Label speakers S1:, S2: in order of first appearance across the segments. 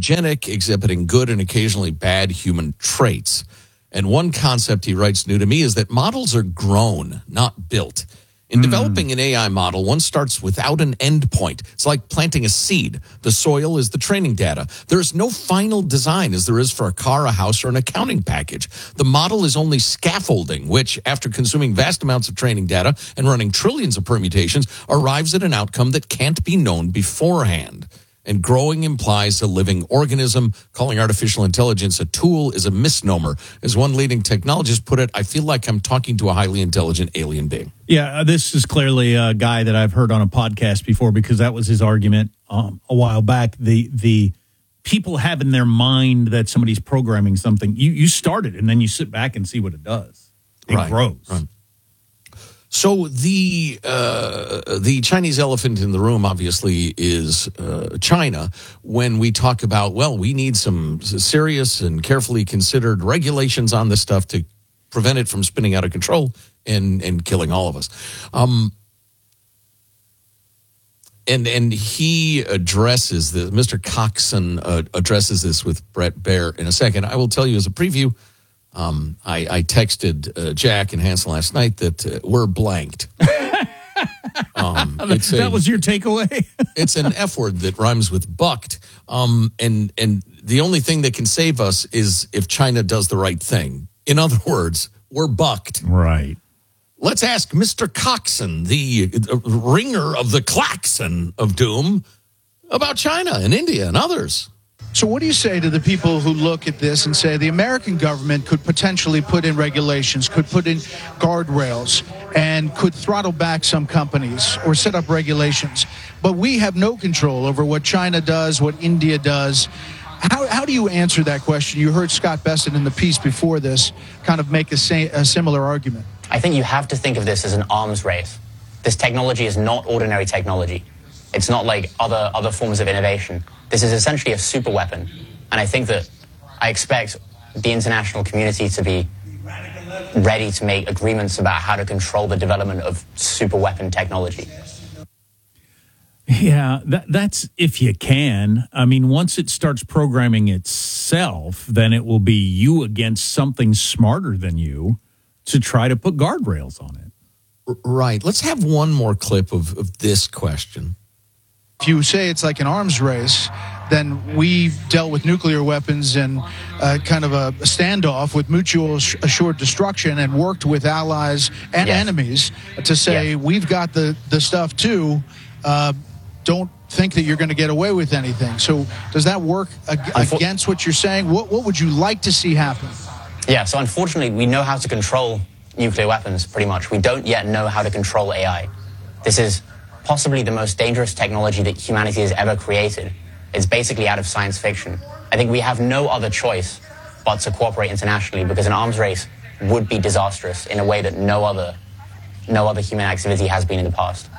S1: hygienic, exhibiting good and occasionally bad human traits. And one concept he writes new to me is that models are grown, not built. In developing an AI model, one starts without an end point. It's like planting a seed. The soil is the training data. There is no final design as there is for a car, a house, or an accounting package. The model is only scaffolding, which, after consuming vast amounts of training data and running trillions of permutations, arrives at an outcome that can't be known beforehand. And growing implies a living organism. Calling artificial intelligence a tool is a misnomer. As one leading technologist put it, I feel like I'm talking to a highly intelligent alien being.
S2: Yeah, this is clearly a guy that I've heard on a podcast before, because that was his argument a while back. The people have in their mind that somebody's programming something. You start it, and then you sit back and see what it does. It grows.
S1: Right. So the Chinese elephant in the room, obviously, is China. When we talk about, well, we need some serious and carefully considered regulations on this stuff to prevent it from spinning out of control and killing all of us. And he addresses this, Mr. Coxon addresses this with Brett Baer in a second. I will tell you as a preview, I texted Jack and Hans last night that we're blanked.
S2: That was your takeaway?
S1: It's an F word that rhymes with bucked. And the only thing that can save us is if China does the right thing. In other words, we're bucked.
S2: Right.
S1: Let's ask Mr. Coxon, the ringer of the klaxon of doom, about China and India and others.
S3: So what do you say to the people who look at this and say the American government could potentially put in regulations, could put in guardrails, and could throttle back some companies or set up regulations, but we have no control over what China does, what India does? How do you answer that question? You heard Scott Bessent in the piece before this kind of make a similar argument.
S4: I think you have to think of this as an arms race. This technology is not ordinary technology. It's not like other forms of innovation. This is essentially a super weapon. And I think that I expect the international community to be ready to make agreements about how to control the development of super weapon technology.
S2: Yeah, that's if you can. I mean, once it starts programming itself, then it will be you against something smarter than you to try to put guardrails on it.
S1: Right. Let's have one more clip of this question.
S3: If you say it's like an arms race, then we dealt with nuclear weapons and kind of a standoff with mutual assured destruction and worked with allies and enemies to say we've got the stuff too. Don't think that you're going to get away with anything. So does that work against what you're saying? What would you like to see happen?
S4: Yeah, so unfortunately, we know how to control nuclear weapons pretty much. We don't yet know how to control AI. This is possibly the most dangerous technology that humanity has ever created. It's basically out of science fiction. I think we have no other choice but to cooperate internationally, because an arms race would be disastrous in a way that no other human activity has been in the past.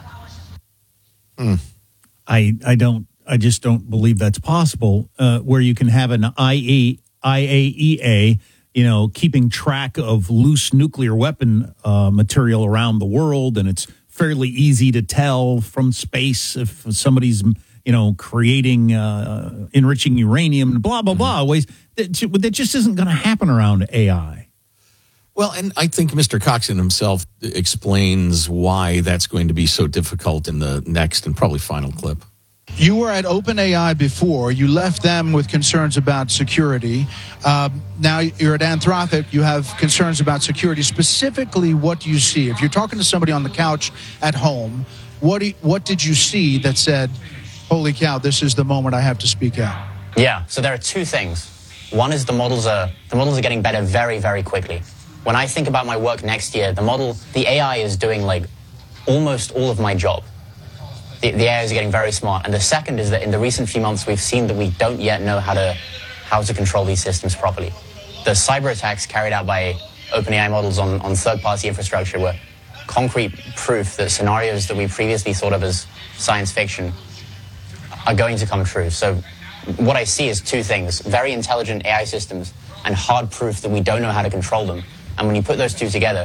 S2: I just don't believe that's possible, where you can have an IAEA, keeping track of loose nuclear weapon material around the world, and it's fairly easy to tell from space if somebody's, creating, enriching uranium, and blah, blah, blah, ways that just isn't going to happen around AI.
S1: Well, and I think Mr. Coxon himself explains why that's going to be so difficult in the next and probably final clip.
S3: You were at OpenAI before. You left them with concerns about security. Now you're at Anthropic. You have concerns about security. Specifically, what do you see? If you're talking to somebody on the couch at home, what did you see that said, holy cow, this is the moment I have to speak out?
S4: Yeah, so there are two things. One is the models are getting better very, very quickly. When I think about my work next year, the AI is doing like almost all of my job. The AI is getting very smart. And the second is that in the recent few months, we've seen that we don't yet know how to control these systems properly. The cyber attacks carried out by OpenAI models on third-party infrastructure were concrete proof that scenarios that we previously thought of as science fiction are going to come true. So what I see is two things: very intelligent AI systems and hard proof that we don't know how to control them. And when you put those two together,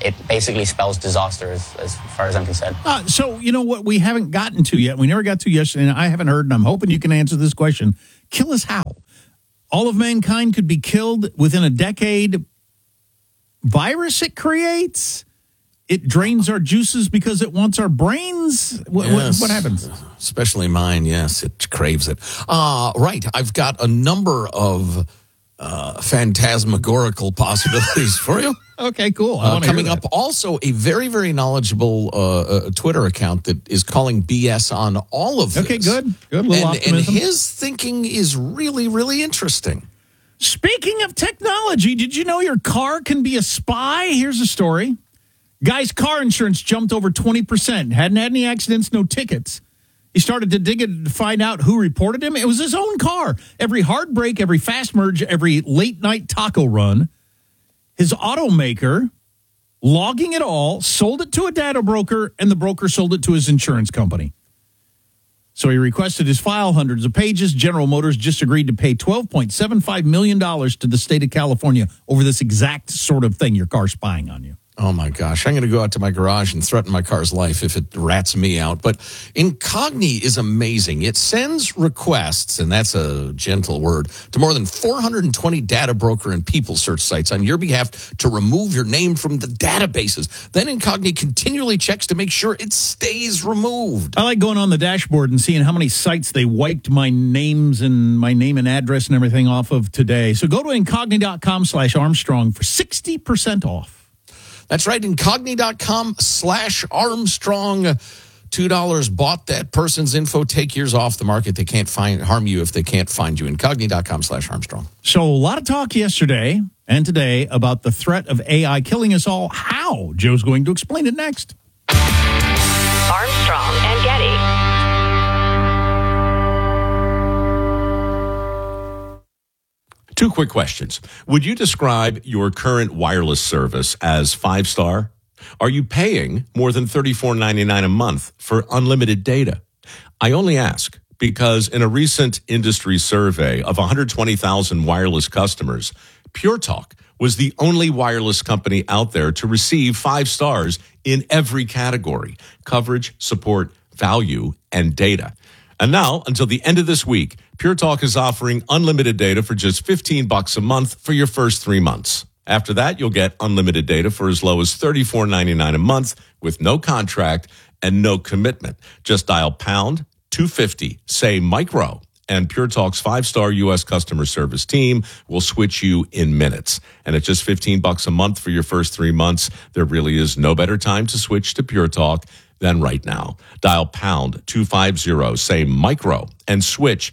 S4: it basically spells disaster as far as I'm concerned.
S2: So, you know what we haven't gotten to yet? We never got to yesterday, and I haven't heard, and I'm hoping you can answer this question. Kill us how? All of mankind could be killed within a decade. Virus it creates? It drains our juices because it wants our brains? What happens?
S1: Especially mine, yes. It craves it. Right. I've got a number of phantasmagorical possibilities for you.
S2: Okay, cool.
S1: Coming up, also a very, very knowledgeable Twitter account that is calling BS on all of this.
S2: Okay, good. Good. A little optimism.
S1: And his thinking is really, really interesting.
S2: Speaking of technology, did you know your car can be a spy? Here's a story. Guy's car insurance jumped over 20%. Hadn't had any accidents, no tickets. He started to dig it to find out who reported him. It was his own car. Every hard brake, every fast merge, every late night taco run. His automaker, logging it all, sold it to a data broker, and the broker sold it to his insurance company. So he requested his file, hundreds of pages. General Motors just agreed to pay $12.75 million to the state of California over this exact sort of thing, your car spying on you.
S1: Oh, my gosh. I'm going to go out to my garage and threaten my car's life if it rats me out. But Incogni is amazing. It sends requests, and that's a gentle word, to more than 420 data broker and people search sites on your behalf to remove your name from the databases. Then Incogni continually checks to make sure it stays removed.
S2: I like going on the dashboard and seeing how many sites they wiped my name and address and everything off of today. So go to incogni.com/Armstrong for 60% off.
S1: That's right, incogni.com/Armstrong. $2 bought that person's info. Take yours off the market. They can't harm you if they can't find you. Incogni.com/Armstrong.
S2: So a lot of talk yesterday and today about the threat of AI killing us all. How? Joe's going to explain it next.
S5: Armstrong and Getty.
S6: Two quick questions. Would you describe your current wireless service as 5-star? Are you paying more than $34.99 a month for unlimited data? I only ask because in a recent industry survey of 120,000 wireless customers, Pure Talk was the only wireless company out there to receive 5 stars in every category: coverage, support, value, and data. And now, until the end of this week, Pure Talk is offering unlimited data for just $15 a month for your first 3 months. After that, you'll get unlimited data for as low as $34.99 a month with no contract and no commitment. Just dial pound 250, say micro, and Pure Talk's 5-star U.S. customer service team will switch you in minutes. And at just $15 a month for your first 3 months, there really is no better time to switch to Pure Talk than right now. Dial pound 250, say micro, and switch.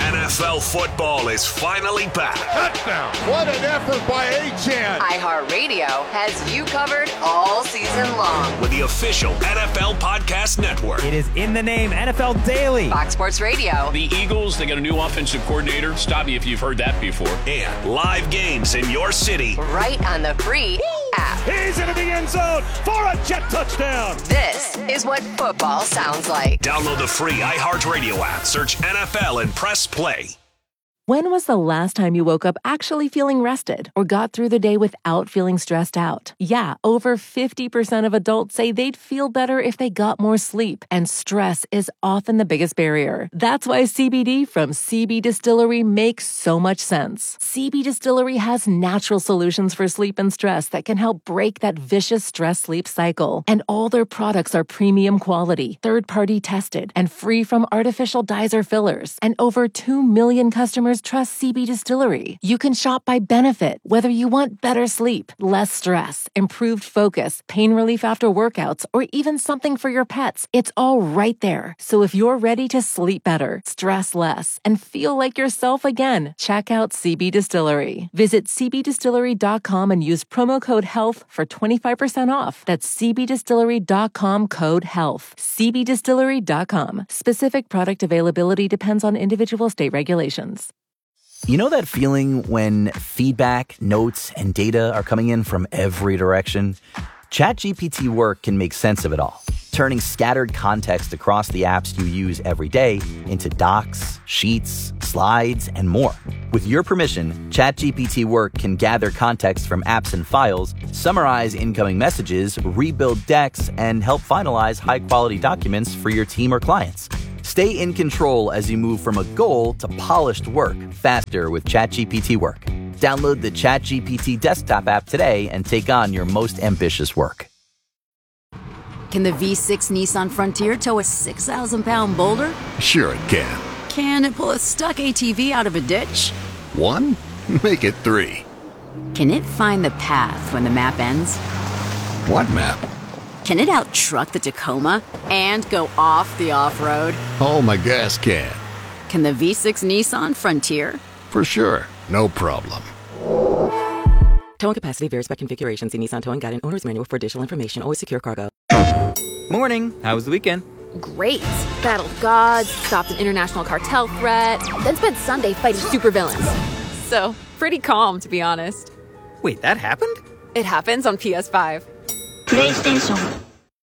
S7: NFL football is finally back.
S8: Touchdown. What an effort by Achane.
S5: iHeartRadio has you covered all season long.
S7: With the official NFL Podcast Network.
S9: It is in the name, NFL Daily.
S5: Fox Sports Radio.
S10: The Eagles, they got a new offensive coordinator. Stop me if you've heard that before.
S7: And live games in your city.
S5: Right on the free app.
S8: He's into the end zone for a jet touchdown.
S5: This is what football sounds like.
S7: Download the free iHeartRadio app. Search NFL and press play.
S11: When was the last time you woke up actually feeling rested or got through the day without feeling stressed out? Yeah, over 50% of adults say they'd feel better if they got more sleep, and stress is often the biggest barrier. That's why CBD from CB Distillery makes so much sense. CB Distillery has natural solutions for sleep and stress that can help break that vicious stress-sleep cycle. And all their products are premium quality, third-party tested, and free from artificial dyes or fillers. And over 2 million customers trust CB Distillery. You can shop by benefit, whether you want better sleep, less stress, improved focus, pain relief after workouts, or even something for your pets. It's all right there. So if you're ready to sleep better, stress less, and feel like yourself again, check out CB Distillery. Visit cbdistillery.com and use promo code HEALTH for 25% off. That's cbdistillery.com, code HEALTH. cbdistillery.com. Specific product availability depends on individual state regulations.
S12: You know that feeling when feedback, notes, and data are coming in from every direction? ChatGPT Work can make sense of it all, turning scattered context across the apps you use every day into docs, sheets, slides, and more. With your permission, ChatGPT Work can gather context from apps and files, summarize incoming messages, rebuild decks, and help finalize high-quality documents for your team or clients. Stay in control as you move from a goal to polished work faster with ChatGPT Work. Download the ChatGPT desktop app today and take on your most ambitious work.
S13: Can the V6 Nissan Frontier tow a 6,000-pound boulder?
S14: Sure it can.
S13: Can it pull a stuck ATV out of a ditch?
S14: 1? Make it 3.
S13: Can it find the path when the map ends?
S14: What map?
S13: Can it out-truck the Tacoma and go off the off-road?
S14: Oh, my gas can.
S13: Can the V6 Nissan Frontier?
S14: For sure. No problem.
S15: Towing capacity varies by configuration. See Nissan Towing Guide and Owner's Manual for additional information. Always secure cargo.
S16: Morning. How was the weekend?
S17: Great. Battled gods, stopped an international cartel threat, then spent Sunday fighting supervillains. So, pretty calm, to be honest.
S16: Wait, that happened?
S17: It happens on PS5.
S18: PlayStation.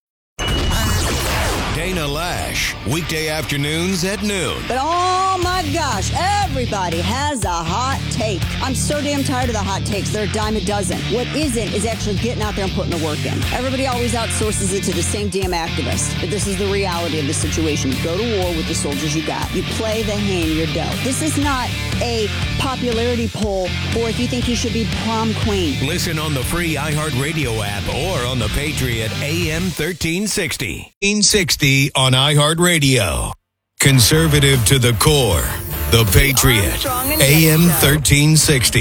S19: Dana Lash, weekday afternoons at noon.
S20: But oh my gosh, everybody has a hot take. I'm so damn tired of the hot takes. They're a dime a dozen. What isn't is actually getting out there and putting the work in. Everybody always outsources it to the same damn activist. But this is the reality of the situation. You go to war with the soldiers you got. You play the hand you're dealt. This is not a popularity poll for if you think you should be prom queen.
S19: Listen on the free iHeartRadio app or on the Patriot AM 1360. 1360 on iHeartRadio. Conservative to the core. The Patriot AM 1360.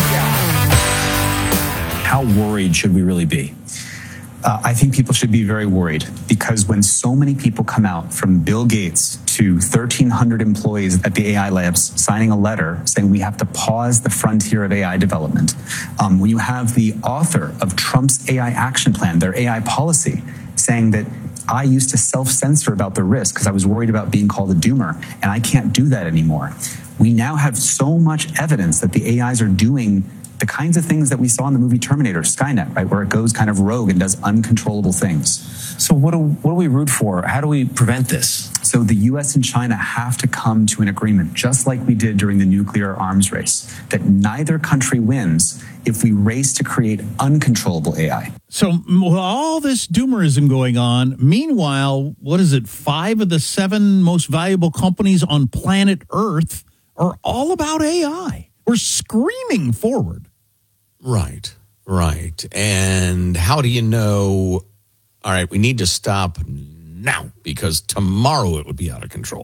S21: How worried should we really be? I think people should be very worried because when so many people come out, from Bill Gates to 1,300 employees at the AI labs signing a letter saying we have to pause the frontier of AI development, when you have the author of Trump's AI action plan, their AI policy, saying that I used to self-censor about the risk because I was worried about being called a doomer, and I can't do that anymore. We now have so much evidence that the AIs are doing the kinds of things that we saw in the movie Terminator, Skynet, right, where it goes kind of rogue and does uncontrollable things. So what do we root for? How do we prevent this? So the U.S. and China have to come to an agreement, just like we did during the nuclear arms race, that neither country wins if we race to create uncontrollable AI.
S2: So with all this doomerism going on, meanwhile, 5 of the 7 most valuable companies on planet Earth are all about AI. We're screaming forward.
S1: Right. And how do you know, all right, we need to stop now because tomorrow it would be out of control.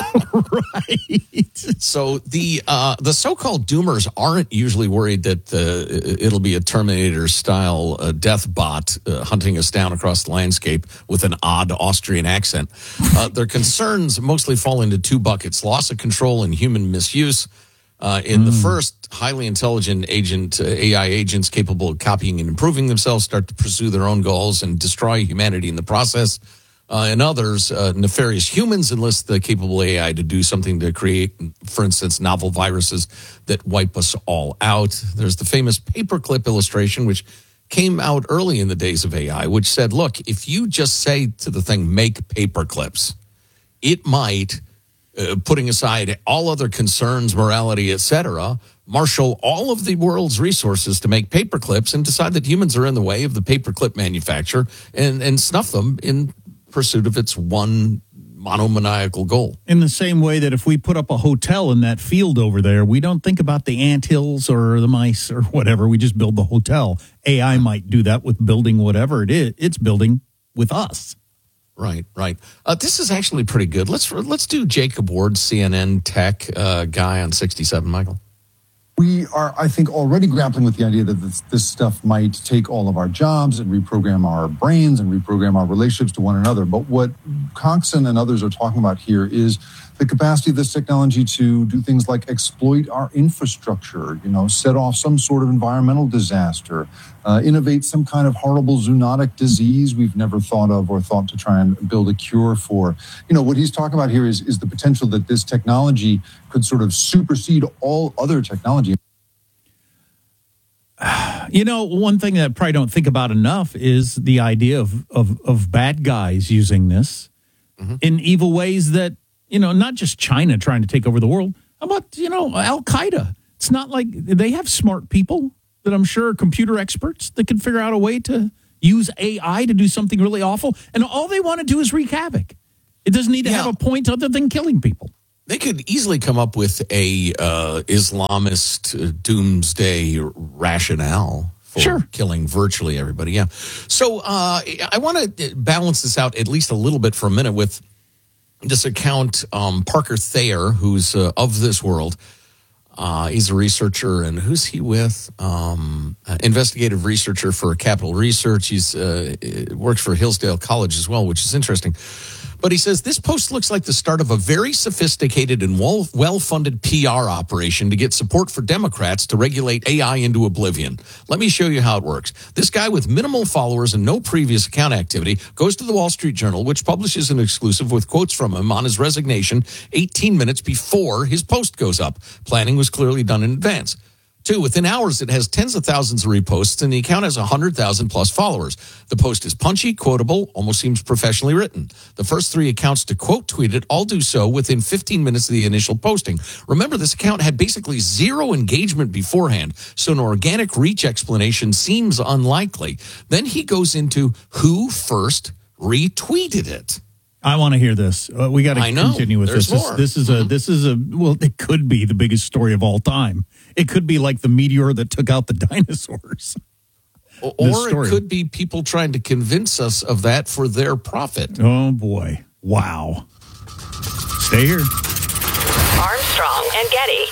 S2: Right.
S1: So the so-called doomers aren't usually worried that it'll be a Terminator-style death bot hunting us down across the landscape with an odd Austrian accent. Their concerns mostly fall into 2 buckets: loss of control and human misuse. In the first, highly intelligent AI agents capable of copying and improving themselves start to pursue their own goals and destroy humanity in the process. In others, nefarious humans enlist the capable AI to do something to create, for instance, novel viruses that wipe us all out. There's the famous paperclip illustration, which came out early in the days of AI, which said, look, if you just say to the thing, make paperclips, it might, putting aside all other concerns, morality, etc., marshal all of the world's resources to make paperclips and decide that humans are in the way of the paperclip manufacturer and snuff them in pursuit of its one monomaniacal goal.
S2: In the same way that if we put up a hotel in that field over there, we don't think about the anthills or the mice or whatever. We just build the hotel. AI might do that with building whatever it is. It's building with us.
S1: Right. This is actually pretty good. Let's do Jacob Ward, CNN tech guy on 67, Michael.
S22: We are, I think, already grappling with the idea that this stuff might take all of our jobs and reprogram our brains and reprogram our relationships to one another. But what Coxon and others are talking about here is the capacity of this technology to do things like exploit our infrastructure, set off some sort of environmental disaster, innovate some kind of horrible zoonotic disease we've never thought of or thought to try and build a cure for. What he's talking about here is the potential that this technology could sort of supersede all other technology.
S2: One thing that I probably don't think about enough is the idea of bad guys using this in evil ways that, not just China trying to take over the world. How about, Al-Qaeda? It's not like they have smart people that I'm sure are computer experts that can figure out a way to use AI to do something really awful. And all they want to do is wreak havoc. It doesn't need to have a point other than killing people.
S1: They could easily come up with a Islamist doomsday rationale for killing virtually everybody. Yeah. So I want to balance this out at least a little bit for a minute with this account, Parker Thayer, who's of this world. He's a researcher, and who's he with? Investigative researcher for Capital Research. He's works for Hillsdale College as well, which is interesting. But he says, this post looks like the start of a very sophisticated and well-funded PR operation to get support for Democrats to regulate AI into oblivion. Let me show you how it works. This guy with minimal followers and no previous account activity goes to the Wall Street Journal, which publishes an exclusive with quotes from him on his resignation 18 minutes before his post goes up. Planning was clearly done in advance. 2, within hours, it has tens of thousands of reposts, and the account has 100,000 plus followers. The post is punchy, quotable, almost seems professionally written. The first 3 accounts to quote tweet it all do so within 15 minutes of the initial posting. Remember, this account had basically 0 engagement beforehand, so an organic reach explanation seems unlikely. Then he goes into who first retweeted it.
S2: I want to hear this. We got to continue with this. This is it could be the biggest story of all time. It could be like the meteor that took out the dinosaurs.
S1: Or it could be people trying to convince us of that for their profit.
S2: Oh, boy. Wow. Stay here.
S5: Armstrong and Getty.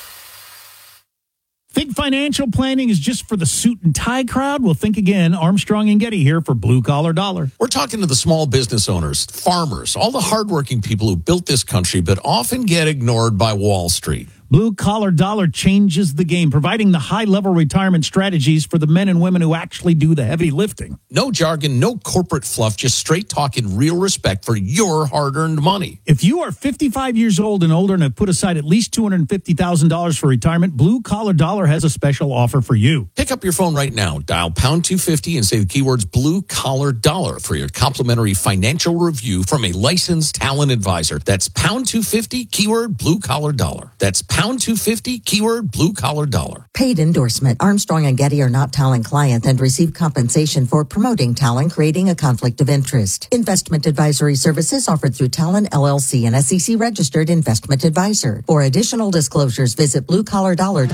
S2: Think financial planning is just for the suit and tie crowd? Well, think again. Armstrong and Getty here for Blue Collar Dollar.
S1: We're talking to the small business owners, farmers, all the hardworking people who built this country but often get ignored by Wall Street.
S2: Blue Collar Dollar changes the game, providing the high-level retirement strategies for the men and women who actually do the heavy lifting.
S1: No jargon, no corporate fluff, just straight talk and real respect for your hard-earned money.
S2: If you are 55 years old and older and have put aside at least $250,000 for retirement, Blue Collar Dollar has a special offer for you.
S1: Pick up your phone right now, dial pound 250 and say the keywords Blue Collar Dollar for your complimentary financial review from a licensed talent advisor. That's pound 250, keyword Blue Collar Dollar. That's pound 250, keyword Blue Collar Dollar.
S3: Paid endorsement. Armstrong and Getty are not Talent client and receive compensation for promoting Talent, creating a conflict of interest. Investment advisory services offered through Talent LLC, an SEC registered investment advisor. For additional disclosures, visit Blue Collar Dollar.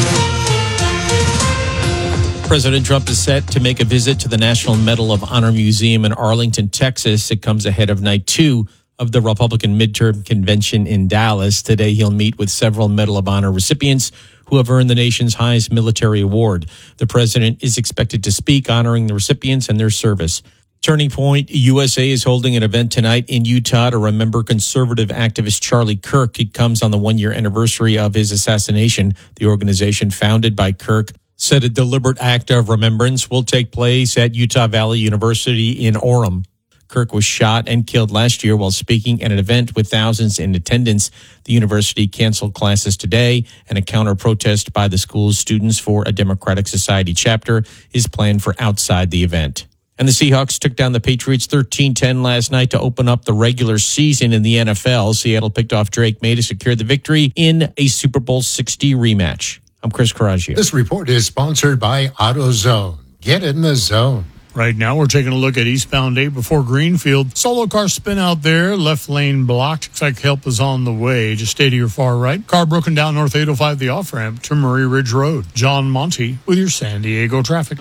S4: President Trump is set to make a visit to the National Medal of Honor Museum in Arlington, Texas. It comes ahead of night 2 of the Republican midterm convention in Dallas. Today, he'll meet with several Medal of Honor recipients who have earned the nation's highest military award. The president is expected to speak, honoring the recipients and their service. Turning Point USA is holding an event tonight in Utah to remember conservative activist Charlie Kirk. It comes on the 1-year anniversary of his assassination. The organization, founded by Kirk, said a deliberate act of remembrance will take place at Utah Valley University in Orem. Kirk was shot and killed last year while speaking at an event with thousands in attendance. The university canceled classes today, and a counter-protest by the school's Students for a Democratic Society chapter is planned for outside the event. And the Seahawks took down the Patriots 13-10 last night to open up the regular season in the NFL. Seattle picked off Drake May to secure the victory in a Super Bowl 60 rematch. I'm Chris Coraggio.
S23: This report is sponsored by AutoZone. Get in the zone.
S24: Right now, we're taking a look at eastbound 8 before Greenfield. Solo car spin out there, left lane blocked. Looks like help is on the way. Just stay to your far right. Car broken down North 805, the off-ramp to Murray Ridge Road. John Monty with your San Diego traffic.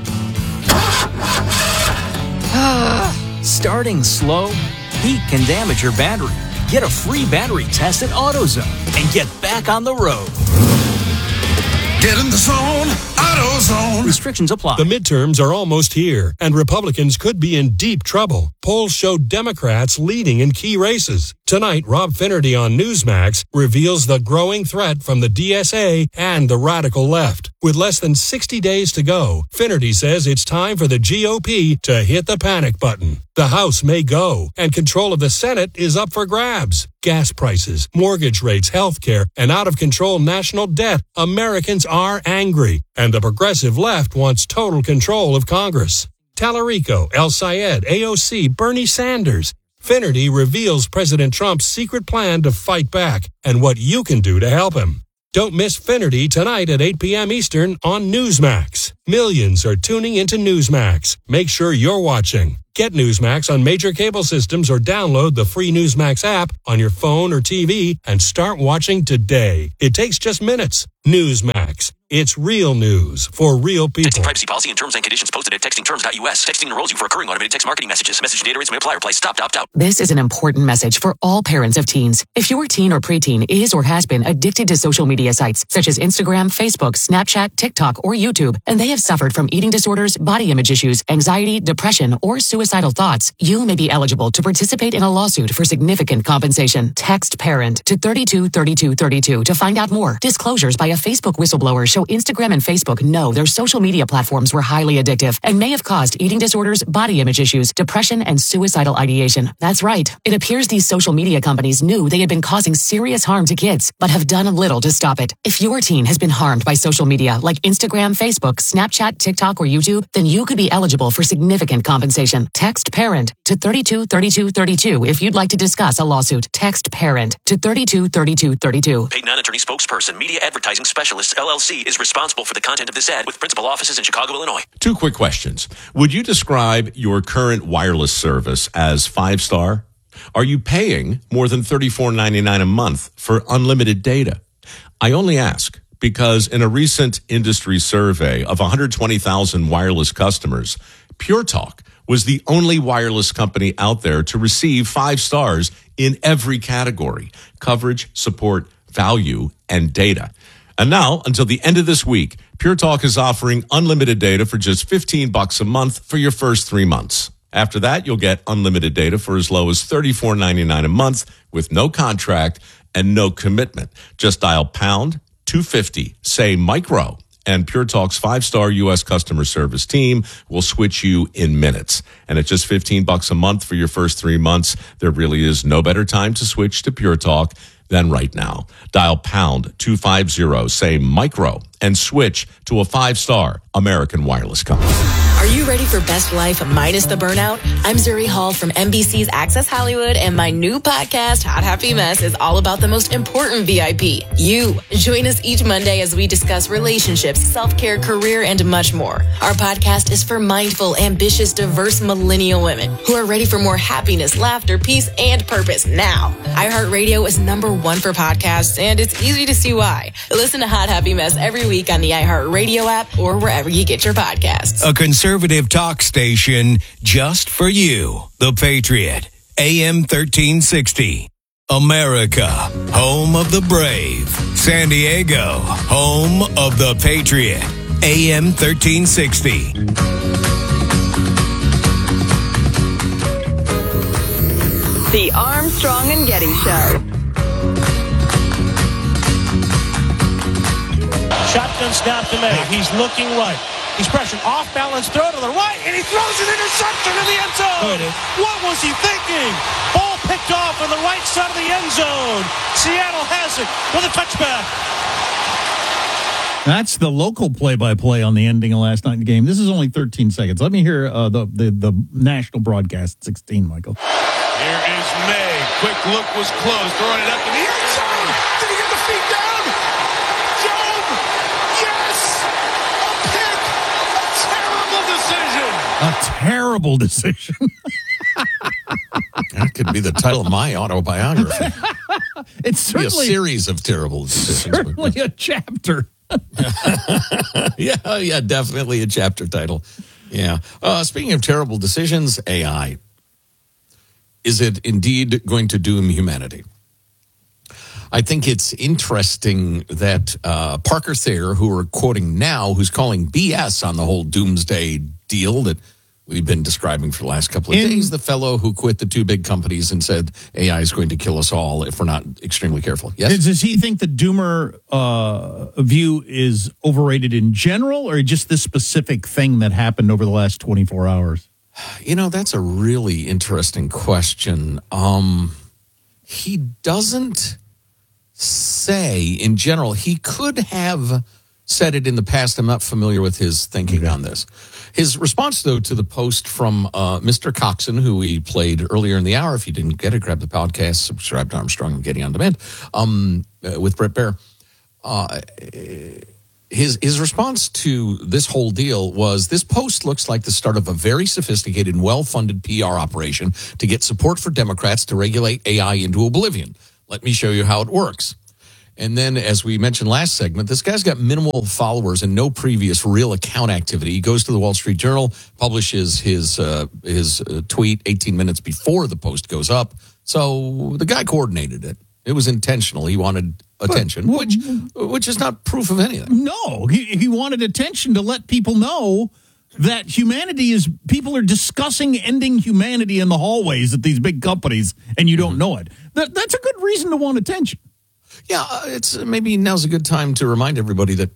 S9: Starting slow? Heat can damage your battery. Get a free battery test at AutoZone and get back on the road.
S19: Get in the zone, AutoZone.
S9: Restrictions apply.
S25: The midterms are almost here, and Republicans could be in deep trouble. Polls show Democrats leading in key races. Tonight, Rob Finnerty on Newsmax reveals the growing threat from the DSA and the radical left. With less than 60 days to go, Finnerty says it's time for the GOP to hit the panic button. The House may go, and control of the Senate is up for grabs. Gas prices, mortgage rates, health care, and out-of-control national debt. Americans are angry, and the progressive left wants total control of Congress. Tallarico, El Sayed, AOC, Bernie Sanders. Finnerty reveals President Trump's secret plan to fight back and what you can do to help him. Don't miss Finnerty tonight at 8 p.m. Eastern on Newsmax. Millions are tuning into Newsmax. Make sure you're watching. Get Newsmax on major cable systems or download the free Newsmax app on your phone or TV and start watching today. It takes just minutes. Newsmax. It's real news for real people.
S6: Texting privacy policy and terms and conditions posted at textingterms.us. Texting enrolls you for recurring automated text marketing messages. Message and data rates may apply. Reply stop to opt out.
S7: This is an important message for all parents of teens. If your teen or preteen is or has been addicted to social media sites such as Instagram, Facebook, Snapchat, TikTok, or YouTube, and they have suffered from eating disorders, body image issues, anxiety, depression, or suicidal thoughts, you may be eligible to participate in a lawsuit for significant compensation. Text PARENT to 323232 to find out more. Disclosures by a Facebook whistleblower show Instagram and Facebook know their social media platforms were highly addictive and may have caused eating disorders, body image issues, depression, and suicidal ideation. That's right. It appears these social media companies knew they had been causing serious harm to kids, but have done little to stop it. If your teen has been harmed by social media like Instagram, Facebook, Snapchat, TikTok, or YouTube, then you could be eligible for significant compensation. Text PARENT to 323232 if you'd like to discuss a lawsuit. Text PARENT to 323232.
S6: Paid non-attorney spokesperson, Media Advertising Specialists, LLC, is responsible for the content of this ad with principal offices in Chicago, Illinois.
S8: 2 quick questions. Would you describe your current wireless service as 5-star? Are you paying more than $34.99 a month for unlimited data? I only ask because in a recent industry survey of 120,000 wireless customers, Pure Talk was the only wireless company out there to receive 5 stars in every category: coverage, support, value, and data. And now, until the end of this week, Pure Talk is offering unlimited data for just $15 a month for your first 3 months. After that, you'll get unlimited data for as low as $34.99 a month with no contract and no commitment. Just dial pound 250, say micro, and Pure Talk's 5-star U.S. customer service team will switch you in minutes. And at just $15 a month for your first 3 months, there really is no better time to switch to Pure Talk than right now. Dial pound 250, say micro, and switch to a 5-star American wireless company.
S10: Are you ready for best life minus the burnout? I'm Zuri Hall from NBC's Access Hollywood, and my new podcast, Hot Happy Mess, is all about the most important VIP, you. Join us each Monday as we discuss relationships, self-care, career, and much more. Our podcast is for mindful, ambitious, diverse millennial women who are ready for more happiness, laughter, peace, and purpose now. iHeartRadio is #1 for podcasts, and it's easy to see why. Listen to Hot Happy Mess every week on the iHeartRadio app or wherever you get your podcasts.
S19: A conservative talk station just for you. The Patriot, AM 1360. America, home of the brave. San Diego, home of the Patriot, AM 1360.
S5: The Armstrong and Getty Show.
S11: Shotgun snap to May. He's looking right. He's pressuring. Off-balance throw to the right, and he throws an interception in the end zone. What was he thinking? Ball picked off on the right side of the end zone. Seattle has it with a touchback.
S2: That's the local play-by-play on the ending of last night's game. This is only 13 seconds. Let me hear the national broadcast, 16, Michael.
S26: Here is May. Quick look was closed. Throwing it up in the end zone. Did he get the feet down? Job! Yes! A pick! A terrible decision.
S2: A terrible decision.
S1: That could be the title of my autobiography.
S2: It's certainly
S1: a series of terrible decisions.
S2: Certainly a chapter.
S1: Yeah, definitely a chapter title. Yeah. Speaking of terrible decisions, AI. Is it indeed going to doom humanity? I think it's interesting that Parker Thayer, who we're quoting now, who's calling BS on the whole doomsday deal, that we've been describing for the last couple of days, the fellow who quit the two big companies and said AI is going to kill us all if we're not extremely careful. Yes?
S2: Does he think the doomer view is overrated in general, or just this specific thing that happened over the last 24 hours?
S1: You know, that's a really interesting question. He doesn't say in general. He could have said it in the past. I'm not familiar with his thinking on this. His response, though, to the post from Mr. Coxon, who we played earlier in the hour, if you didn't get it, grab the podcast, subscribe to Armstrong and Getty On Demand, with Brett Baer. His response to this whole deal was, this post looks like the start of a very sophisticated and well-funded PR operation to get support for Democrats to regulate AI into oblivion. Let me show you how it works. And then, as we mentioned last segment, this guy's got minimal followers and no previous real account activity. He goes to the Wall Street Journal, publishes his tweet 18 minutes before the post goes up. So the guy coordinated it. It was intentional. He wanted attention, which is not proof of anything.
S2: No, he wanted attention to let people know that people are discussing ending humanity in the hallways at these big companies, and you don't know it. That's a good reason to want attention.
S1: Yeah, it's maybe now's a good time to remind everybody that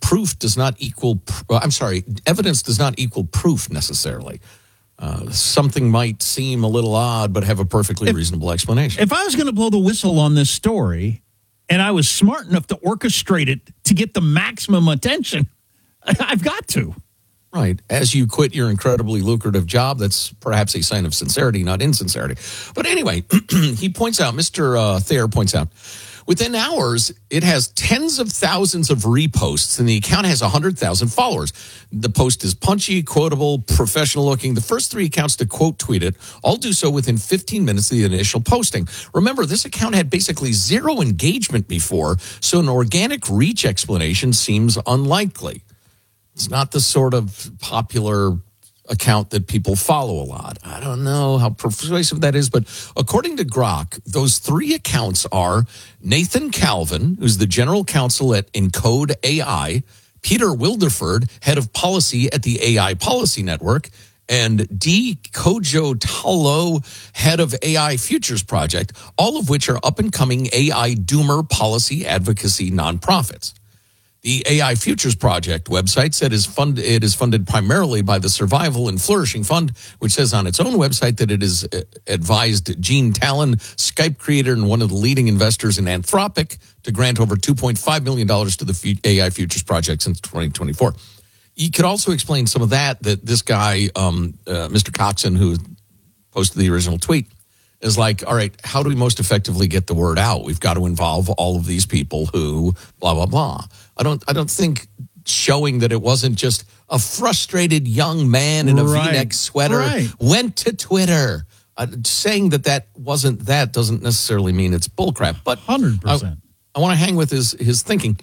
S1: evidence does not equal proof necessarily. Something might seem a little odd, but have a perfectly reasonable explanation.
S2: If I was going to blow the whistle on this story, and I was smart enough to orchestrate it to get the maximum attention, I've got to.
S1: Right. As you quit your incredibly lucrative job, that's perhaps a sign of sincerity, not insincerity. But anyway, he points out, Mr. Thayer points out, within hours, it has tens of thousands of reposts, and the account has 100,000 followers. The post is punchy, quotable, professional-looking. The first three accounts to quote tweet it all do so within 15 minutes of the initial posting. Remember, this account had basically zero engagement before, so an organic reach explanation seems unlikely. It's not the sort of popular account that people follow a lot. I don't know how persuasive that is, but according to Grok, those three accounts are Nathan Calvin, who's the general counsel at Encode AI, Peter Wilderford, head of policy at the AI Policy Network, and D. Kojo Talo, head of AI Futures Project, all of which are up-and-coming AI doomer policy advocacy nonprofits. The AI Futures Project website said it is funded primarily by the Survival and Flourishing Fund, which says on its own website that it has advised Gene Talon, Skype creator and one of the leading investors in Anthropic, to grant over $2.5 million to the AI Futures Project since 2024. You could also explain some of that this guy, Mr. Coxon, who posted the original tweet, is like, all right, how do we most effectively get the word out? We've got to involve all of these people who blah, blah, blah. I don't think showing that it wasn't just a frustrated young man in a V-neck sweater went to Twitter. Saying that wasn't that doesn't necessarily mean it's bullcrap. But
S2: 100%.
S1: I want to hang with his thinking.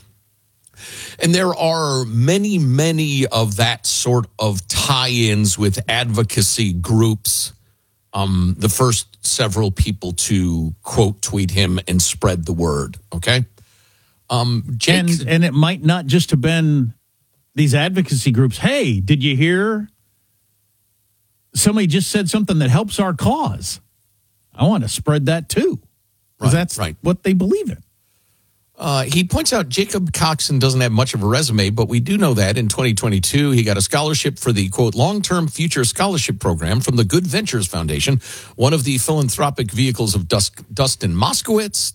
S1: And there are many, many of that sort of tie-ins with advocacy groups. The first several people to quote tweet him and spread the word. Okay. Jake,
S2: and it might not just have been these advocacy groups. Hey, did you hear? Somebody just said something that helps our cause. I want to spread that too. Because that's what they believe in.
S1: He points out Jacob Coxon doesn't have much of a resume, but we do know that in 2022, he got a scholarship for the, quote, long-term future scholarship program from the Good Ventures Foundation, one of the philanthropic vehicles of Dustin Moskowitz,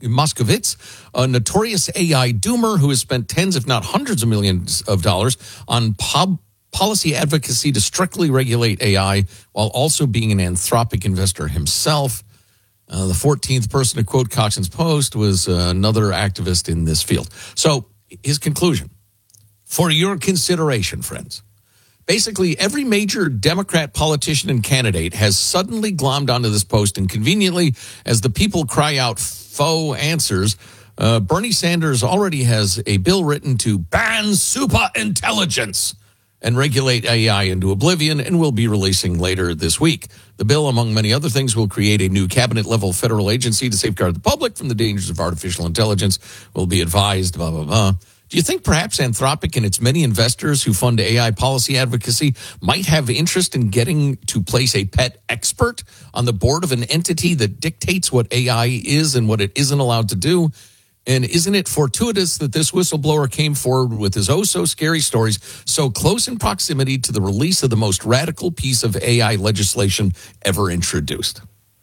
S1: a notorious AI doomer who has spent tens, if not hundreds of millions of dollars on policy advocacy to strictly regulate AI while also being an Anthropic investor himself. The 14th person to quote Coxon's post was another activist in this field. So his conclusion, for your consideration, friends, basically every major Democrat politician and candidate has suddenly glommed onto this post, and conveniently, as the people cry out faux answers, Bernie Sanders already has a bill written to ban super intelligence and regulate AI into oblivion, and will be releasing later this week. The bill, among many other things, will create a new cabinet-level federal agency to safeguard the public from the dangers of artificial intelligence, will be advised, blah, blah, blah. Do you think perhaps Anthropic and its many investors who fund AI policy advocacy might have interest in getting to place a pet expert on the board of an entity that dictates what AI is and what it isn't allowed to do? And isn't it fortuitous that this whistleblower came forward with his oh-so-scary stories so close in proximity to the release of the most radical piece of AI legislation ever introduced?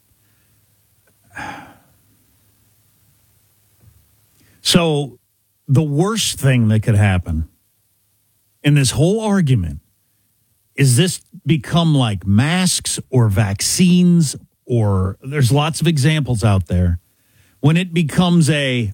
S2: So the worst thing that could happen in this whole argument is this become like masks or vaccines, or there's lots of examples out there. When it becomes you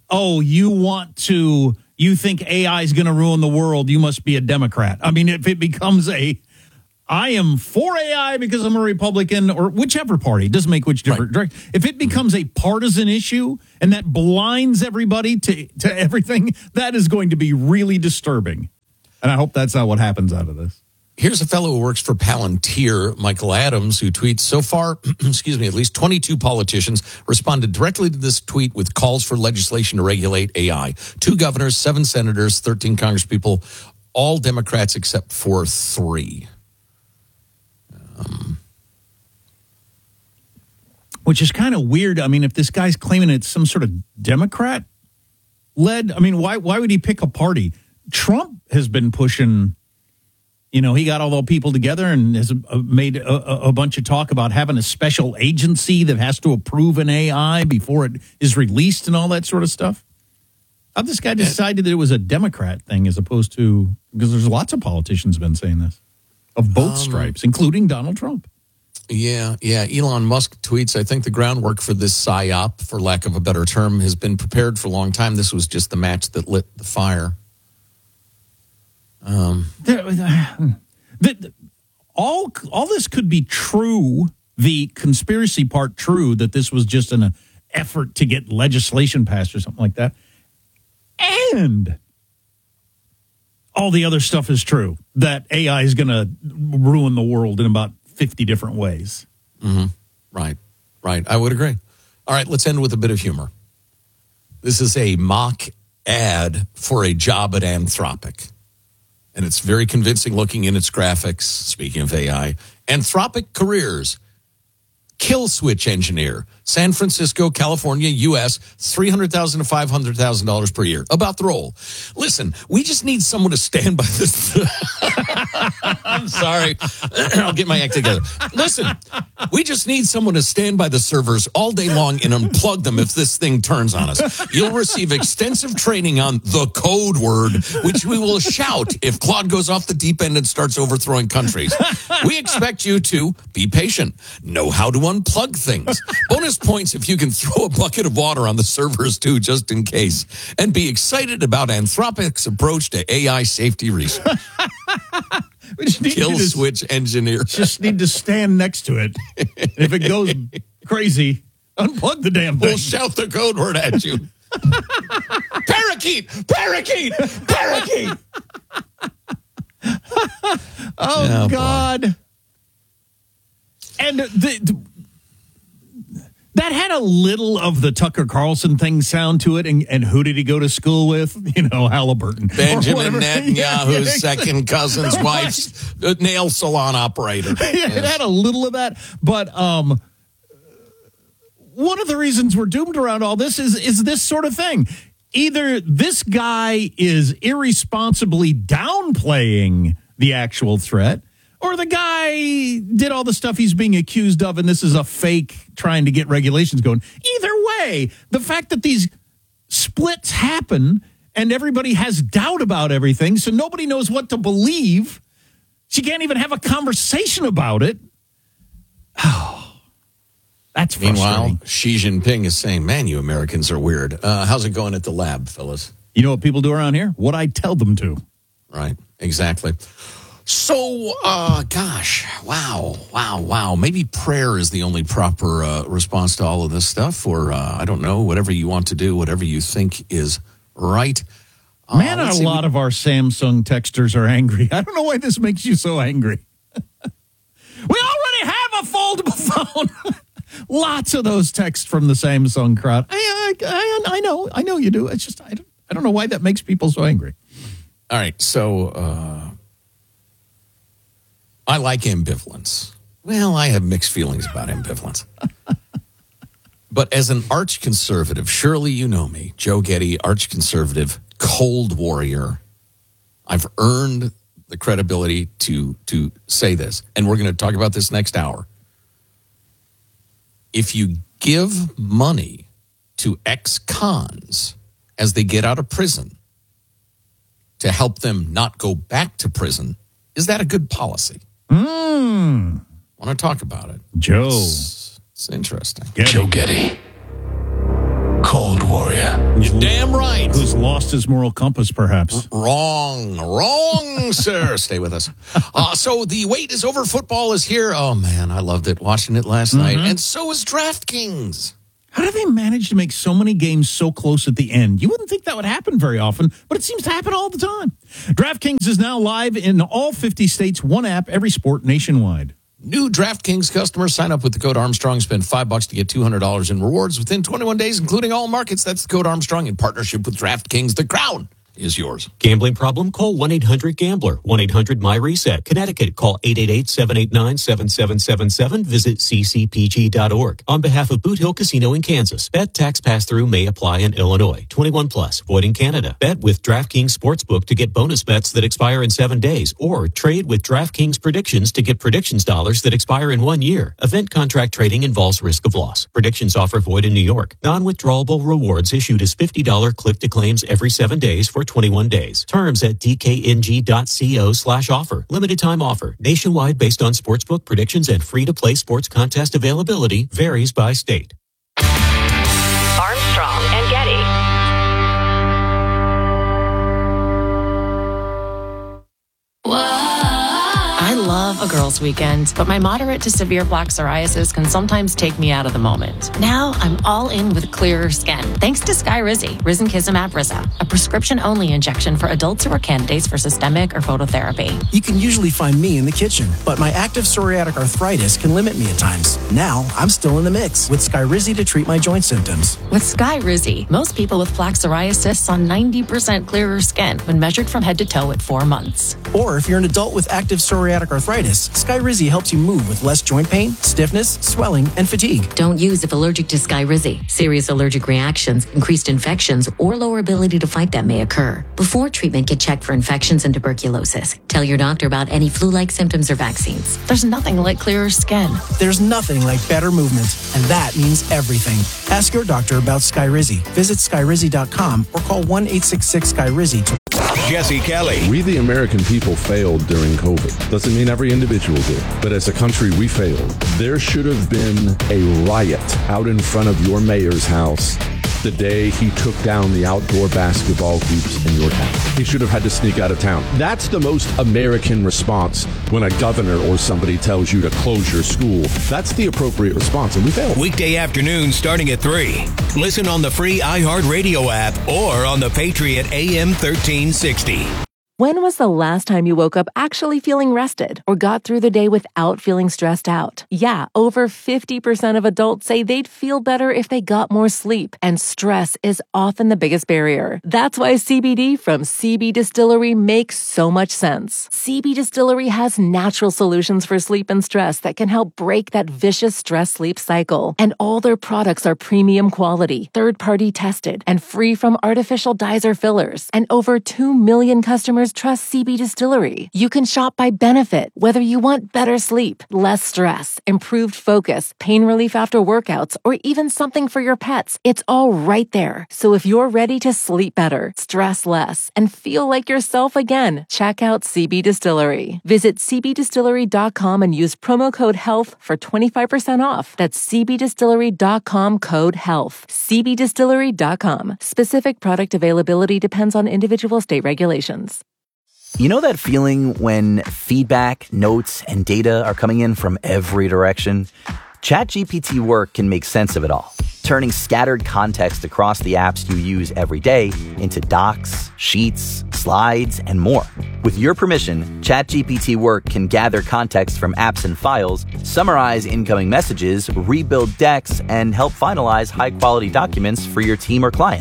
S2: think AI is going to ruin the world, you must be a Democrat. I mean, if it becomes I am for AI because I'm a Republican, or whichever party, doesn't make which different direction. If it becomes a partisan issue and that blinds everybody to everything, that is going to be really disturbing. And I hope that's not what happens out of this.
S1: Here's a fellow who works for Palantir, Michael Adams, who tweets, so far, at least 22 politicians responded directly to this tweet with calls for legislation to regulate AI. 2 governors, 7 senators, 13 congresspeople, all Democrats except for 3.
S2: Which is kind of weird. I mean, if this guy's claiming it's some sort of Democrat-led, I mean, why would he pick a party? Trump has been pushing... he got all the people together and has made a bunch of talk about having a special agency that has to approve an AI before it is released and all that sort of stuff. How this guy decided that it was a Democrat thing as opposed to, because there's lots of politicians been saying this, of both stripes, including Donald Trump.
S1: Yeah. Elon Musk tweets, I think the groundwork for this PSYOP, for lack of a better term, has been prepared for a long time. This was just the match that lit the fire.
S2: All this could be true, the conspiracy part true, that this was just an effort to get legislation passed or something like that. And all the other stuff is true, that AI is going to ruin the world in about 50 different ways.
S1: Mm-hmm. Right. I would agree. All right, let's end with a bit of humor. This is a mock ad for a job at Anthropic. And it's very convincing looking in its graphics. Speaking of AI, Anthropic careers. Kill switch engineer, San Francisco, California, U.S., $300,000 to $500,000 per year. About the role. Listen, we just need someone to stand by this. I'm sorry. I'll get my act together. Listen, we just need someone to stand by the servers all day long and unplug them if this thing turns on us. You'll receive extensive training on the code word, which we will shout if Claude goes off the deep end and starts overthrowing countries. We expect you to be patient, know how to unplug things. Bonus points if you can throw a bucket of water on the servers too, just in case. And be excited about Anthropic's approach to AI safety research. Kill switch engineer.
S2: Just need to stand next to it. If it goes crazy, unplug the damn thing.
S1: We'll shout the code word at you. Parakeet! Parakeet! Parakeet!
S2: Oh, God. Boy. And that had a little of the Tucker Carlson thing sound to it. And who did he go to school with? Halliburton.
S1: Benjamin Netanyahu's second cousin's wife's nail salon operator.
S2: It had a little of that. But one of the reasons we're doomed around all this is this sort of thing. Either this guy is irresponsibly downplaying the actual threat, or the guy did all the stuff he's being accused of, and this is a fake trying to get regulations going. Either way, the fact that these splits happen and everybody has doubt about everything, so nobody knows what to believe. She can't even have a conversation about it. Oh, that's frustrating.
S1: Meanwhile, Xi Jinping is saying, man, you Americans are weird. How's it going at the lab, Phyllis?
S2: You know what people do around here? What I tell them to.
S1: Right, exactly. So, gosh, wow. Maybe prayer is the only proper response to all of this stuff, or I don't know, whatever you want to do, whatever you think is right.
S2: Man, a lot of our Samsung texters are angry. I don't know why this makes you so angry. We already have a foldable phone. Lots of those texts from the Samsung crowd. I know you do. It's just I don't know why that makes people so angry.
S1: All right, so I like ambivalence. Well, I have mixed feelings about ambivalence. But as an arch conservative, surely you know me, Joe Getty, arch conservative, cold warrior. I've earned the credibility to say this, and we're going to talk about this next hour. If you give money to ex-cons as they get out of prison to help them not go back to prison, is that a good policy? I want to talk about it.
S2: Joe.
S1: It's interesting.
S2: Joe
S1: Getty. Cold warrior. You're damn right.
S2: Who's lost his moral compass, perhaps?
S1: Wrong, sir. Stay with us. So the wait is over. Football is here. Oh, man, I loved it. Watching it last night. And so is DraftKings.
S2: How do they manage to make so many games so close at the end? You wouldn't think that would happen very often, but it seems to happen all the time. DraftKings is now live in all 50 states, one app, every sport nationwide.
S1: New DraftKings customers sign up with the code Armstrong, spend $5 to get $200 in rewards within 21 days, including all markets. That's the code Armstrong in partnership with DraftKings. The crown is yours.
S12: Gambling problem? Call 1-800-GAMBLER. 1-800-MY-RESET. Connecticut, call 888-789-7777. Visit ccpg.org. On behalf of Boot Hill Casino in Kansas, bet tax pass-through may apply in Illinois. 21 plus, void in Canada. Bet with DraftKings Sportsbook to get bonus bets that expire in 7 days, or trade with DraftKings Predictions to get predictions dollars that expire in 1 year. Event contract trading involves risk of loss. Predictions offer void in New York. Non-withdrawable rewards issued as $50 click-to-claims every 7 days for 21 days. Terms at dkng.co/offer. Limited time offer. Nationwide based on sportsbook predictions and free-to-play sports contest availability. Varies by state.
S5: Armstrong and Getty.
S10: I love a girls' weekend, but my moderate to severe plaque psoriasis can sometimes take me out of the moment. Now I'm all in with clearer skin, thanks to Skyrizi, risankizumab Rizza, a prescription-only injection for adults who are candidates for systemic or phototherapy.
S13: You can usually find me in the kitchen, but my active psoriatic arthritis can limit me at times. Now I'm still in the mix with Skyrizi to treat my joint symptoms.
S10: With Skyrizi, most people with plaque psoriasis saw 90% clearer skin when measured from head to toe at 4 months.
S13: Or if you're an adult with active psoriatic arthritis, Skyrizi helps you move with less joint pain, stiffness, swelling, and fatigue.
S7: Don't use if allergic to Skyrizi. Serious allergic reactions, increased infections, or lower ability to fight them may occur. Before treatment, get checked for infections and tuberculosis. Tell your doctor about any flu-like symptoms or vaccines.
S10: There's nothing like clearer skin.
S13: There's nothing like better movement, and that means everything. Ask your doctor about Skyrizi. Visit Skyrizi.com or call 1-866-SKYRIZI to
S19: Jesse Kelly.
S14: We, the American people, failed during COVID. Doesn't mean every individual did, but as a country, we failed. There should have been a riot out in front of your mayor's house the day he took down the outdoor basketball hoops in your town. He should have had to sneak out of town. That's the most American response when a governor or somebody tells you to close your school. That's the appropriate response, and we failed.
S19: Weekday afternoon starting at 3. Listen on the free iHeartRadio app or on the Patriot AM 1360.
S15: When was the last time you woke up actually feeling rested or got through the day without feeling stressed out? Yeah, over 50% of adults say they'd feel better if they got more sleep, and stress is often the biggest barrier. That's why CBD from CB Distillery makes so much sense. CB Distillery has natural solutions for sleep and stress that can help break that vicious stress-sleep cycle. And all their products are premium quality, third-party tested, and free from artificial dyes or fillers. And over 2 million customers trust CB Distillery. You can shop by benefit, whether you want better sleep, less stress, improved focus, pain relief after workouts, or even something for your pets. It's all right there. So if you're ready to sleep better, stress less, and feel like yourself again, check out CB Distillery. Visit cbdistillery.com and use promo code HEALTH for 25% off. That's cbdistillery.com, code HEALTH. cbdistillery.com. Specific product availability depends on individual state regulations.
S16: You know that feeling when feedback, notes, and data are coming in from every direction? ChatGPT Work can make sense of it all, turning scattered context across the apps you use every day into docs, sheets, slides, and more. With your permission, ChatGPT Work can gather context from apps and files, summarize incoming messages, rebuild decks, and help finalize high-quality documents for your team or clients.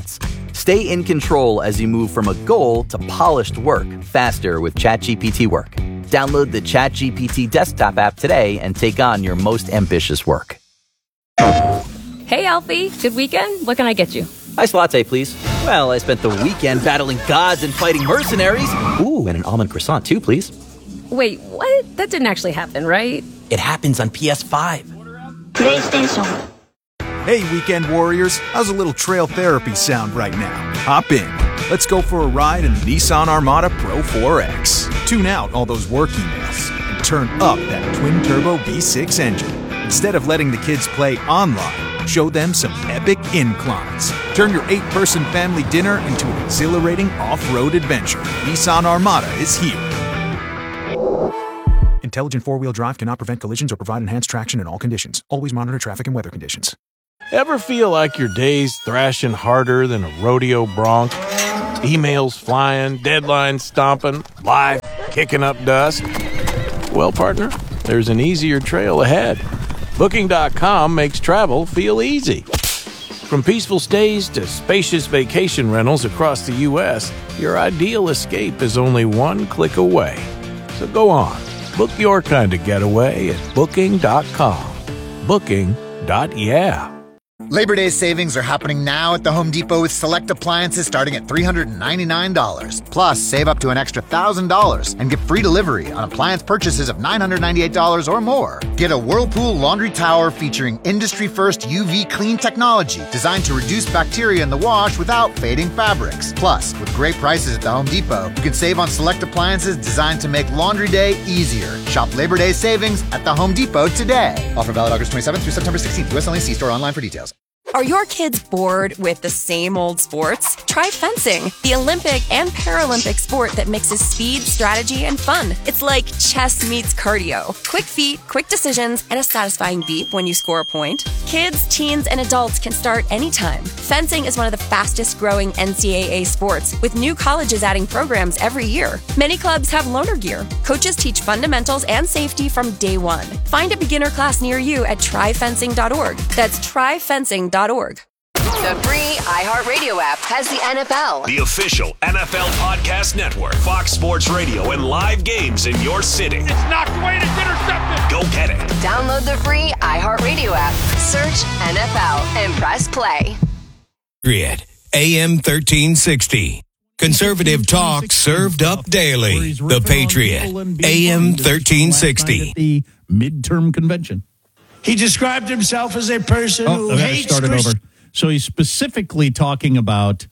S16: Stay in control as you move from a goal to polished work faster with ChatGPT Work. Download the ChatGPT desktop app today and take on your most ambitious work.
S3: Hey, Alfie. Good weekend? What can I get you?
S16: Iced latte, please. Well, I spent the weekend battling gods and fighting mercenaries. Ooh, and an almond croissant, too, please.
S3: Wait, what? That didn't actually happen, right?
S16: It happens on PS5.
S17: PlayStation. Hey, weekend warriors. How's a little trail therapy sound right now? Hop in. Let's go for a ride in the Nissan Armada Pro 4X. Tune out all those work emails and turn up that twin-turbo V6 engine. Instead of letting the kids play online, show them some epic inclines. Turn your 8-person family dinner into an exhilarating off-road adventure. Nissan Armada is here. Intelligent four-wheel drive cannot prevent collisions or provide enhanced traction in all conditions. Always monitor traffic and weather conditions.
S11: Ever feel like your day's thrashing harder than a rodeo bronc? Emails flying, deadlines stomping, life kicking up dust? Well, partner, there's an easier trail ahead. Booking.com makes travel feel easy. From peaceful stays to spacious vacation rentals across the U.S., your ideal escape is only one click away. So go on, book your kind of getaway at Booking.com. Booking.yeah.
S18: Labor Day savings are happening now at the Home Depot with select appliances starting at $399. Plus, save up to an extra $1,000 and get free delivery on appliance purchases of $998 or more. Get a Whirlpool laundry tower featuring industry-first UV clean technology designed to reduce bacteria in the wash without fading fabrics. Plus, with great prices at the Home Depot, you can save on select appliances designed to make laundry day easier. Shop Labor Day savings at the Home Depot today. Offer valid August 27th through September 16th. U.S. only. See store online for details.
S10: Are your kids bored with the same old sports? Try fencing, the Olympic and Paralympic sport that mixes speed, strategy, and fun. It's like chess meets cardio. Quick feet, quick decisions, and a satisfying beep when you score a point. Kids, teens, and adults can start anytime. Fencing is one of the fastest growing NCAA sports, with new colleges adding programs every year. Many clubs have loaner gear. Coaches teach fundamentals and safety from day one. Find a beginner class near you at tryfencing.org. That's tryfencing.org.
S5: The free iHeartRadio app has the NFL,
S19: The official NFL podcast network, Fox Sports Radio, and live games in your city.
S26: It's knocked away and it's intercepted.
S19: Go get it.
S5: Download the free iHeartRadio app. Search NFL and press play.
S19: Patriot, AM 1360. Conservative talk served up daily. The Patriot, AM 1360.
S2: At the midterm convention.
S20: He described himself as a person who hates
S2: over. So he's specifically talking about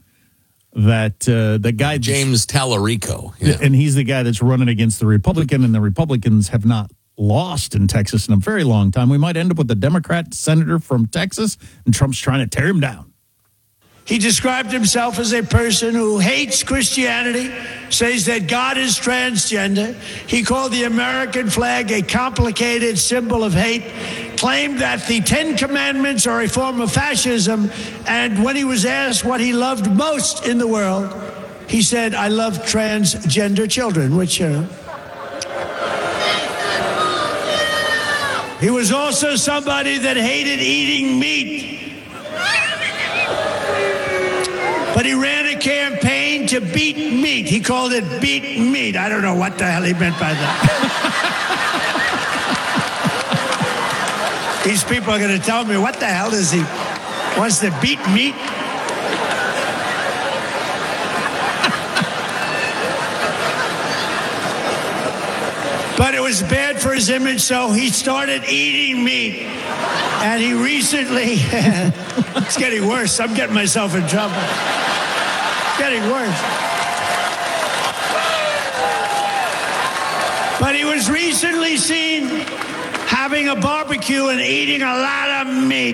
S2: that the guy
S1: James Tallarico,
S2: and he's the guy that's running against the Republican, and the Republicans have not lost in Texas in a very long time. We might end up with a Democrat senator from Texas, and Trump's trying to tear him down.
S20: He described himself as a person who hates Christianity, says that God is transgender. He called the American flag a complicated symbol of hate, claimed that the Ten Commandments are a form of fascism, and when he was asked what he loved most in the world, he said, I love transgender children, which, He was also somebody that hated eating meat. But he ran a campaign to beat meat. He called it beat meat. I don't know what the hell he meant by that. These people are going to tell me, what the hell does he wants to beat meat? But it was bad for his image, so he started eating meat. And he recently, it's getting worse. I'm getting myself in trouble. Getting worse. But he was recently seen having a barbecue and eating a lot of meat.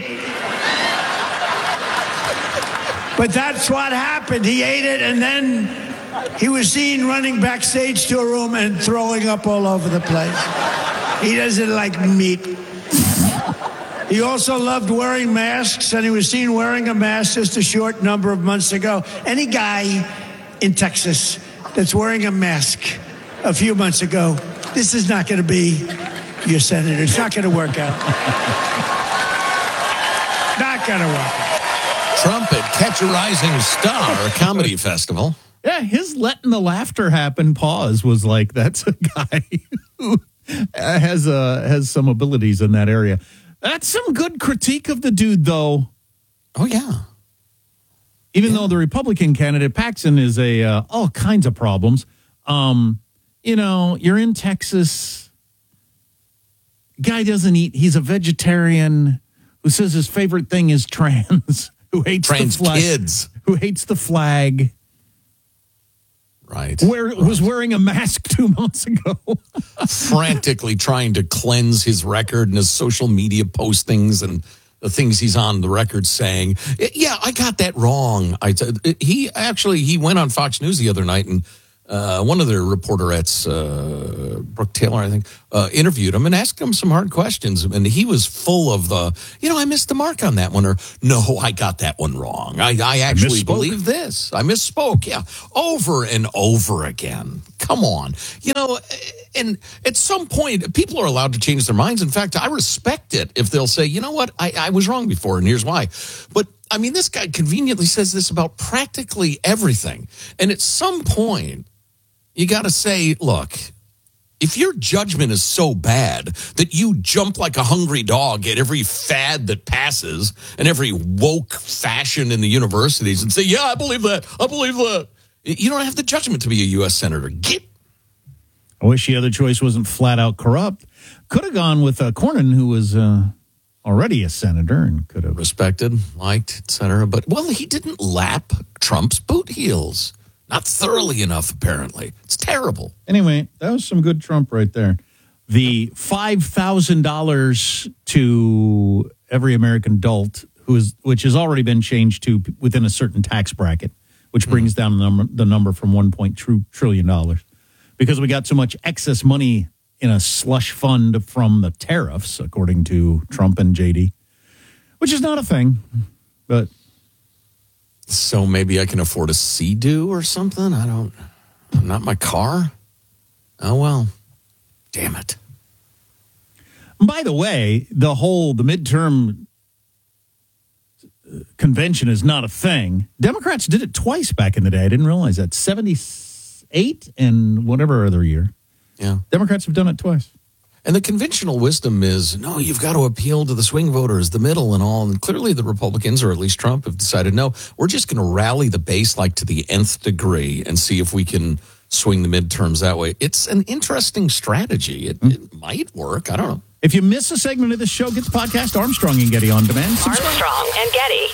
S20: But that's what happened. He ate it, and then he was seen running backstage to a room and throwing up all over the place. He doesn't like meat. He also loved wearing masks, and he was seen wearing a mask just a short number of months ago. Any guy in Texas that's wearing a mask a few months ago, this is not going to be your senator. It's not going to work out. Not going to work out.
S1: Trump at Catch a Rising Star Comedy Festival.
S2: Yeah, his letting the laughter happen pause was like, that's a guy who has some abilities in that area. That's some good critique of the dude, though.
S1: Oh, yeah.
S2: Even though the Republican candidate, Paxton, is all kinds of problems. You're in Texas. Guy doesn't eat. He's a vegetarian who says his favorite thing is trans, who hates
S1: trans
S2: the flag,
S1: kids,
S2: who hates the flag.
S1: Right.
S2: Was wearing a mask 2 months ago.
S1: Frantically trying to cleanse his record and his social media postings and the things he's on the record saying. Yeah, I got that wrong. He went on Fox News the other night and one of their reporterettes, Brooke Taylor, I think, interviewed him and asked him some hard questions. And he was full of I missed the mark on that one. Or, no, I got that one wrong. I actually believe this. I misspoke. Yeah. Over and over again. Come on. And at some point, people are allowed to change their minds. In fact, I respect it if they'll say, you know what, I was wrong before, and here's why. But, this guy conveniently says this about practically everything. And at some point, you got to say, look, if your judgment is so bad that you jump like a hungry dog at every fad that passes and every woke fashion in the universities and say, yeah, I believe that. You don't have the judgment to be a U.S. Senator.
S2: I wish the other choice wasn't flat out corrupt. Could have gone with Cornyn, who was already a senator and could have
S1: respected, liked, etc. But, he didn't lap Trump's boot heels. Not thoroughly enough, apparently. It's terrible.
S2: Anyway, that was some good Trump right there. The $5,000 to every American adult, which has already been changed to within a certain tax bracket, which brings down the number from $1.2 trillion. Because we got so much excess money in a slush fund from the tariffs, according to Trump and JD, which is not a thing, but...
S1: So maybe I can afford a Sea-Doo or something? Not my car? Oh, well, damn it.
S2: By the way, the midterm convention is not a thing. Democrats did it twice back in the day. I didn't realize that. 78 and whatever other year.
S1: Yeah.
S2: Democrats have done it twice.
S1: And the conventional wisdom is, no, you've got to appeal to the swing voters, the middle and all. And clearly the Republicans, or at least Trump, have decided, no, we're just going to rally the base like to the nth degree and see if we can swing the midterms that way. It's an interesting strategy. It might work. I don't know.
S2: If you miss a segment of this show, get the podcast Armstrong and Getty on demand.
S10: Armstrong and Getty.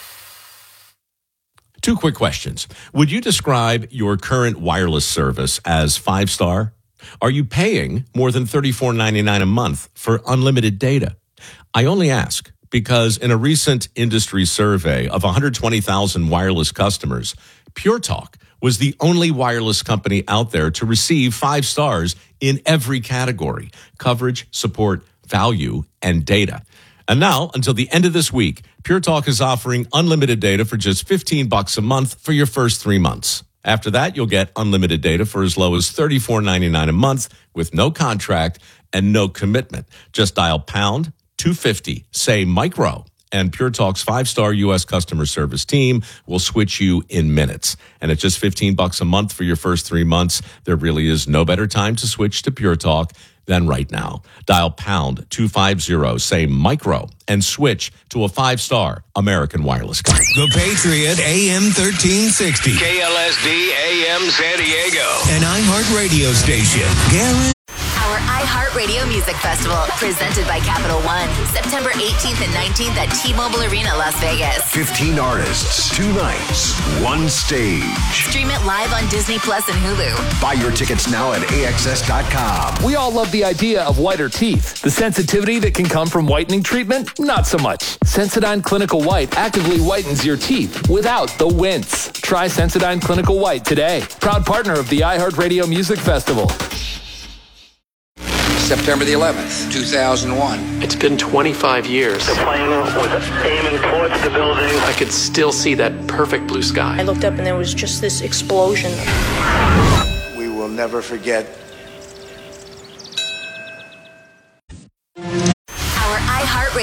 S8: 2 quick questions. Would you describe your current wireless service as 5-star? Are you paying more than $34.99 a month for unlimited data? I only ask because in a recent industry survey of 120,000 wireless customers, Pure Talk was the only wireless company out there to receive 5 stars in every category: coverage, support, value, and data. And now, until the end of this week, Pure Talk is offering unlimited data for just $15 a month for your first 3 months. After that, you'll get unlimited data for as low as $34.99 a month with no contract and no commitment. Just dial pound 250, say micro, and Pure Talk's 5-star U.S. customer service team will switch you in minutes. And at just $15 a month for your first 3 months, there really is no better time to switch to Pure Talk than right now. Dial pound 250, say micro, and switch to a 5-star American Wireless company.
S19: The Patriot AM 1360.
S6: KLSD AM San Diego.
S19: An iHeart radio station.
S5: Our iHeartRadio Music Festival, presented by Capital One, September 18th and 19th at T-Mobile Arena, Las Vegas.
S4: 15 artists, 2 nights, 1 stage.
S5: Stream it live on Disney Plus and Hulu.
S4: Buy your tickets now at AXS.com.
S9: We all love the idea of whiter teeth. The sensitivity that can come from whitening treatment, not so much. Sensodyne Clinical White actively whitens your teeth without the wince. Try Sensodyne Clinical White today. Proud partner of the iHeartRadio Music Festival.
S21: September the 11th, 2001.
S22: It's been 25 years.
S23: The plane was aiming towards the building.
S22: I could still see that perfect blue sky.
S24: I looked up and there was just this explosion.
S21: We will never forget.
S5: Our iHeartRadio Music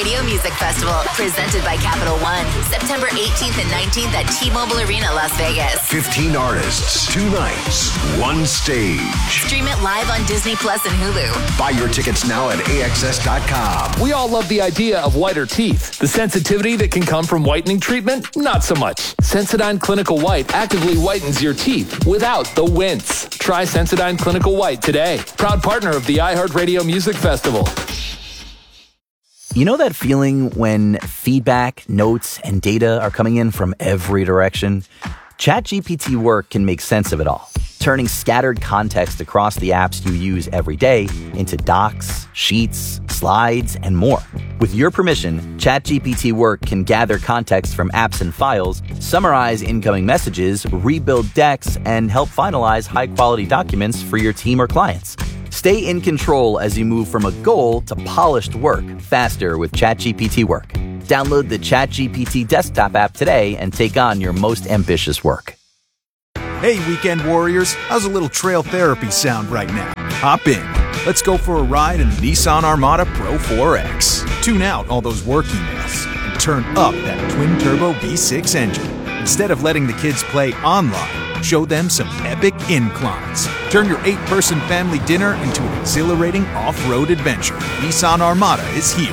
S5: Music Festival, presented by Capital One, September 18th and 19th at T-Mobile Arena, Las Vegas.
S4: 15 artists, 2 nights, 1 stage.
S5: Stream it live on Disney Plus and Hulu.
S4: Buy your tickets now at AXS.com.
S9: We all love the idea of whiter teeth. The sensitivity that can come from whitening treatment, not so much. Sensodyne Clinical White actively whitens your teeth without the wince. Try Sensodyne Clinical White today. Proud partner of the iHeartRadio Music Festival.
S16: You know that feeling when feedback, notes, and data are coming in from every direction? ChatGPT Work can make sense of it all, turning scattered context across the apps you use every day into docs, sheets, slides, and more. With your permission, ChatGPT Work can gather context from apps and files, summarize incoming messages, rebuild decks, and help finalize high-quality documents for your team or clients. Stay in control as you move from a goal to polished work faster with ChatGPT Work. Download the ChatGPT desktop app today and take on your most ambitious work.
S17: Hey, weekend warriors, how's a little trail therapy sound right now? Hop in. Let's go for a ride in the Nissan Armada Pro 4X. Tune out all those work emails and turn up that twin-turbo V6 engine. Instead of letting the kids play online, show them some epic inclines. Turn your 8-person family dinner into an exhilarating off-road adventure. Nissan Armada is here.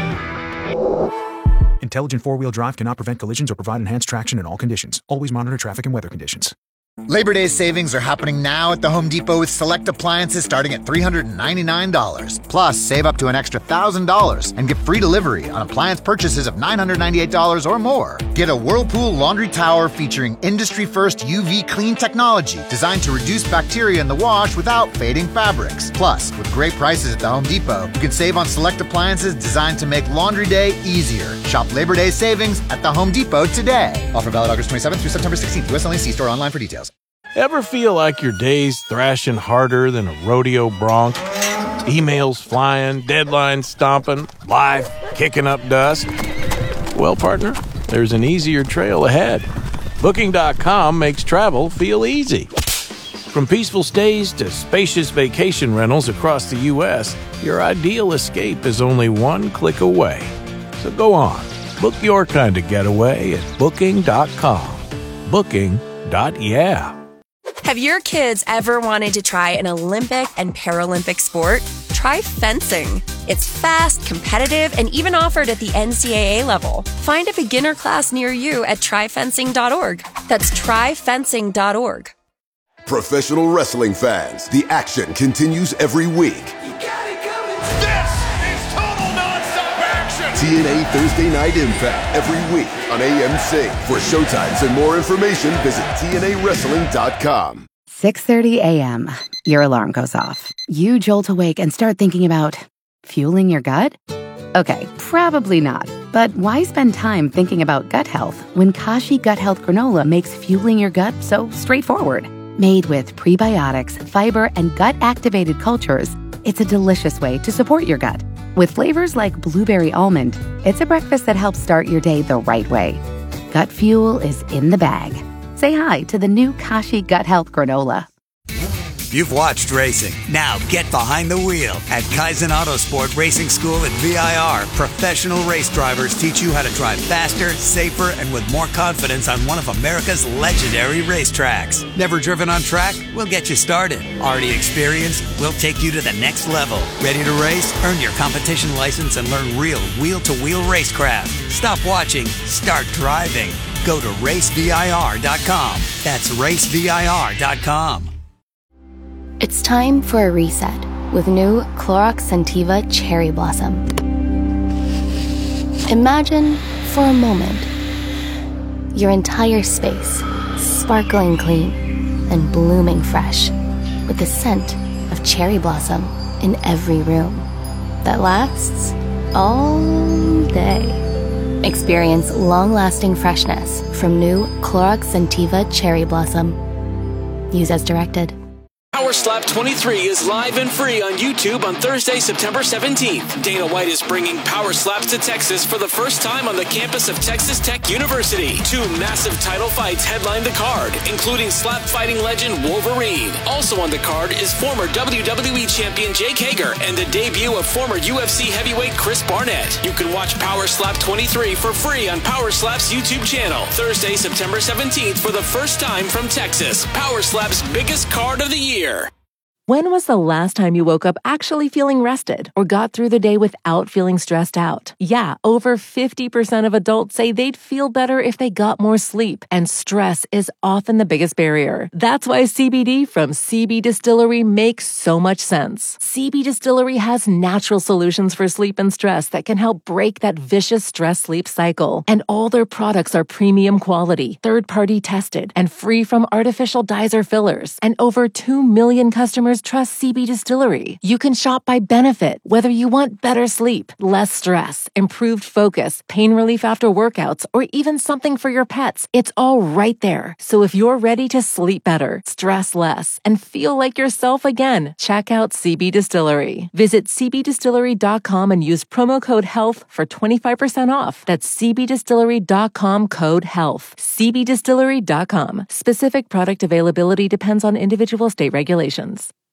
S17: Intelligent four-wheel drive cannot prevent collisions or provide enhanced traction in all conditions. Always monitor traffic and weather conditions.
S18: Labor Day savings are happening now at the Home Depot with select appliances starting at $399. Plus, save up to an extra $1,000 and get free delivery on appliance purchases of $998 or more. Get a Whirlpool laundry tower featuring industry-first UV clean technology designed to reduce bacteria in the wash without fading fabrics. Plus, with great prices at the Home Depot, you can save on select appliances designed to make laundry day easier. Shop Labor Day savings at the Home Depot today. Offer valid August 27th through September 16th. US only. See store online for details.
S11: Ever feel like your day's thrashing harder than a rodeo bronc? Emails flying, deadlines stomping, life kicking up dust? Well, partner, there's an easier trail ahead. Booking.com makes travel feel easy. From peaceful stays to spacious vacation rentals across the U.S., your ideal escape is only one click away. So go on, book your kind of getaway at Booking.com. Booking.yeah.
S3: Have your kids ever wanted to try an Olympic and Paralympic sport? Try fencing. It's fast, competitive, and even offered at the NCAA level. Find a beginner class near you at tryfencing.org. That's tryfencing.org.
S7: Professional wrestling fans, the action continues every week.
S26: This is total nonstop action.
S7: TNA Thursday Night Impact every week on AMC. For showtimes and more information, visit TNAWrestling.com.
S12: 6:30 a.m. Your alarm goes off. You jolt awake and start thinking about fueling your gut? Okay, probably not. But why spend time thinking about gut health when Kashi Gut Health Granola makes fueling your gut so straightforward? Made with prebiotics, fiber, and gut-activated cultures, it's a delicious way to support your gut. With flavors like blueberry almond, it's a breakfast that helps start your day the right way. Gut fuel is in the bag. Say hi to the new Kashi Gut Health Granola.
S13: You've watched racing. Now get behind the wheel. At Kaizen Autosport Racing School at VIR, professional race drivers teach you how to drive faster, safer, and with more confidence on one of America's legendary racetracks. Never driven on track? We'll get you started. Already experienced? We'll take you to the next level. Ready to race? Earn your competition license and learn real wheel-to-wheel racecraft. Stop watching. Start driving. Go to racevir.com. That's racevir.com.
S14: It's time for a reset with new Clorox Scentiva Cherry Blossom. Imagine, for a moment, your entire space sparkling clean and blooming fresh with the scent of cherry blossom in every room that lasts all day. Experience long-lasting freshness from new Clorox Scentiva Cherry Blossom. Use as directed.
S15: Our
S1: Slap 23 is live and free on YouTube on Thursday, September 17th. Dana White is bringing Power Slaps to Texas for the first time on the campus of Texas Tech University. 2 massive title fights headline the card, including slap fighting legend Wolverine. Also on the card is former WWE champion Jake Hager and the debut of former UFC heavyweight Chris Barnett. You can watch Power Slap 23 for free on Power Slap's YouTube channel. Thursday, September 17th for the first time from Texas. Power Slap's biggest card of the year.
S2: When was the last time you woke up actually feeling rested or got through the day without feeling stressed out? Yeah, over 50% of adults say they'd feel better if they got more sleep, and stress is often the biggest barrier. That's why CBD from CB Distillery makes so much sense. CB Distillery has natural solutions for sleep and stress that can help break that vicious stress-sleep cycle. And all their products are premium quality, third-party tested, and free from artificial dyes or fillers. And over 2 million customers trust CB Distillery. You can shop by benefit, whether you want better sleep, less stress, improved focus, pain relief after workouts, or even something for your pets. It's all right there. So if you're ready to sleep better, stress less, and feel like yourself again, check out CB Distillery. Visit cbdistillery.com and use promo code HEALTH for 25% off. That's cbdistillery.com code HEALTH. cbdistillery.com. Specific product availability depends on individual state regulations.